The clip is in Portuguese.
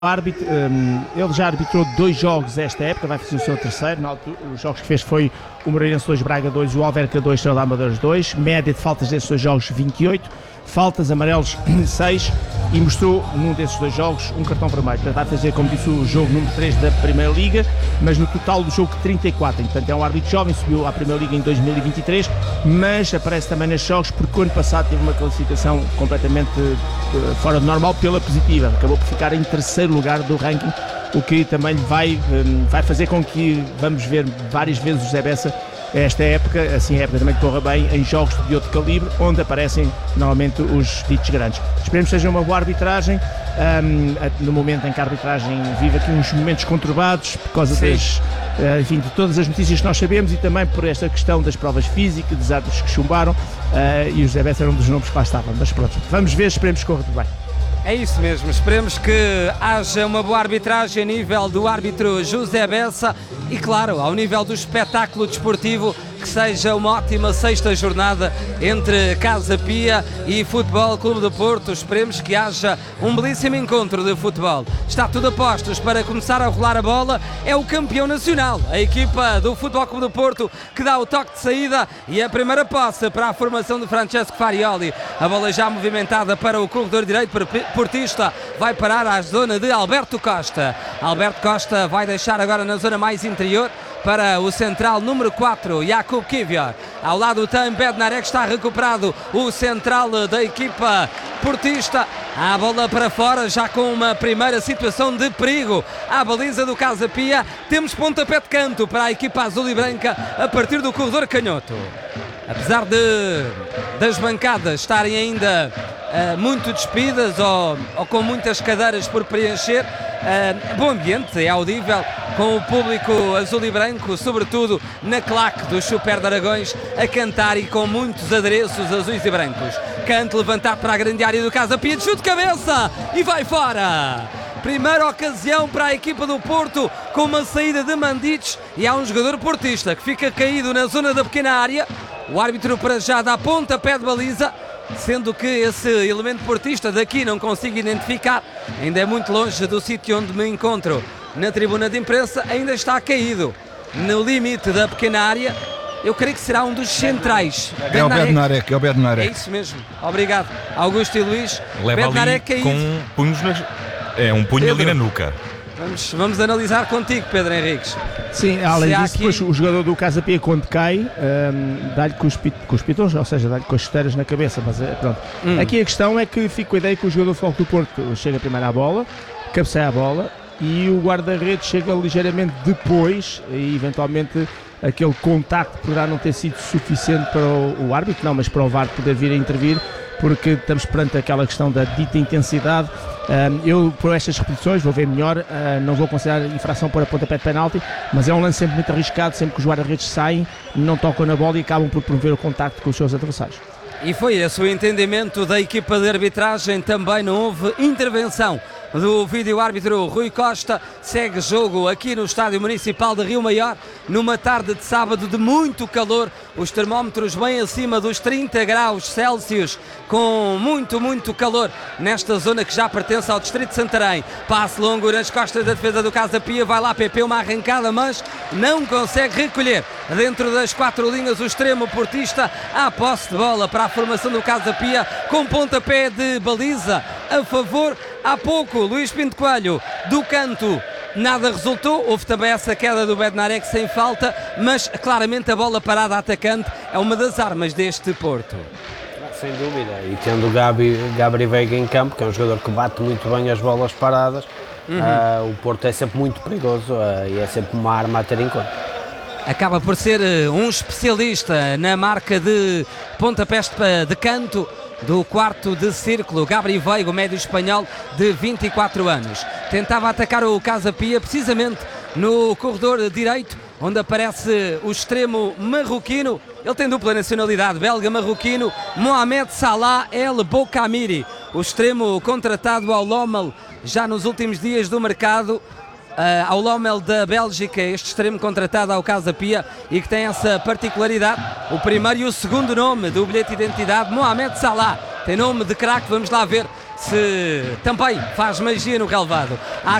árbitro, ele já arbitrou 2 jogos esta época, vai fazer o seu terceiro. Na altura, os jogos que fez foi o Moreirense 2, Braga 2, o Alverca 2, Estrela da Amadora 2, média de faltas desses 2 jogos 28, faltas amarelos 6 e mostrou num desses 2 jogos um cartão vermelho. Portanto, vai fazer, como disse, o jogo número 3 da Primeira Liga, mas no total do jogo 34. Portanto, é um árbitro jovem, subiu à Primeira Liga em 2023, mas aparece também nos jogos porque o ano passado teve uma classificação completamente fora do normal pela positiva. Acabou por ficar em terceiro lugar do ranking, o que também vai fazer com que vamos ver várias vezes o José Bessa esta época, assim a época também que corra bem, em jogos de outro calibre, onde aparecem normalmente os ditos grandes. Esperemos que seja uma boa arbitragem, no momento em que a arbitragem vive aqui uns momentos conturbados, por causa de todas as notícias que nós sabemos e também por esta questão das provas físicas, dos árbitros que chumbaram, e o José Bessa era um dos nomes que lá estavam. Mas pronto, vamos ver, esperemos que corra tudo bem. É isso mesmo, esperemos que haja uma boa arbitragem a nível do árbitro José Bessa e, claro, ao nível do espetáculo desportivo, que seja uma ótima sexta jornada entre Casa Pia e Futebol Clube do Porto. Esperemos que haja um belíssimo encontro de futebol. Está tudo a postos para começar a rolar a bola. É o campeão nacional, a equipa do Futebol Clube do Porto, que dá o toque de saída e a primeira posse para a formação de Francesco Farioli. A bola já movimentada para o corredor direito, portista vai parar à zona de Alberto Costa. Alberto Costa vai deixar agora na zona mais interior para o central número 4, Jakub Kivior. Ao lado tem Bednarek, está recuperado o central da equipa portista. A bola para fora, já com uma primeira situação de perigo à baliza do Casa Pia. Temos pontapé de canto para a equipa azul e branca a partir do corredor canhoto. Apesar das bancadas estarem ainda muito despidas ou com muitas cadeiras por preencher, bom ambiente, é audível, com o público azul e branco, sobretudo na claque do Super de Aragões, a cantar e com muitos adereços azuis e brancos. Canto levantado para a grande área do Casa Pia, de chute de cabeça e vai fora! Primeira ocasião para a equipa do Porto, com uma saída de Mandites, e há um jogador portista que fica caído na zona da pequena área. O árbitro para já dá pontapé de baliza, sendo que esse elemento portista daqui não consigo identificar, ainda é muito longe do sítio onde me encontro na tribuna de imprensa, ainda está caído no limite da pequena área. Eu creio que será um dos centrais. É o Bednarek, é o Bednarek. É isso mesmo, obrigado Augusto e Luís. Leva Bednarek ali com punhos um punho Pedro, ali na nuca. Vamos analisar contigo, Pedro Henriques. Sim, além disso, aqui... depois o jogador do Casa Pia, quando cai, dá-lhe com os pitons, ou seja, dá-lhe com as chuteiras na cabeça. Mas pronto. Aqui a questão é que fico com a ideia que o jogador do Futebol do Porto chega primeiro à bola, cabeceia a bola e o guarda-redes chega ligeiramente depois e eventualmente aquele contacto poderá não ter sido suficiente para o árbitro, não, mas para o VAR poder vir a intervir, porque estamos perante aquela questão da dita intensidade. Eu, por estas repetições, vou ver melhor, não vou considerar infração para pontapé de penalti, mas é um lance sempre muito arriscado, sempre que os guarda-redes saem, não tocam na bola e acabam por promover o contacto com os seus adversários. E foi esse o entendimento da equipa de arbitragem, também não houve intervenção do vídeo-árbitro Rui Costa. Segue jogo aqui no Estádio Municipal de Rio Maior, numa tarde de sábado de muito calor, os termómetros bem acima dos 30 graus Celsius, com muito calor nesta zona que já pertence ao Distrito de Santarém. Passe longo nas costas da defesa do Casa Pia, vai lá PP, uma arrancada, mas não consegue recolher dentro das 4 linhas o extremo portista. À posse de bola para a formação do Casa Pia, com pontapé de baliza a favor. Há pouco Luís Pinto Coelho do canto, nada resultou, houve também essa queda do Bednarek sem falta, mas claramente a bola parada atacante é uma das armas deste Porto. Sem dúvida, e tendo o Gabri Veiga em campo, que é um jogador que bate muito bem as bolas paradas, o Porto é sempre muito perigoso e é sempre uma arma a ter em conta. Acaba por ser um especialista na marca de pontapés de canto do quarto de círculo. Gabri Veiga, o médio espanhol de 24 anos. Tentava atacar o Casa Pia precisamente no corredor direito, onde aparece o extremo marroquino. Ele tem dupla nacionalidade, belga-marroquino, Mohamed Salah El Boukamiri, o extremo contratado ao Lommel já nos últimos dias do mercado. Ao Lommel da Bélgica, este extremo contratado ao Casa Pia e que tem essa particularidade, o primeiro e o segundo nome do bilhete de identidade, Mohamed Salah, tem nome de craque. Vamos lá ver se também faz magia no relevado. Há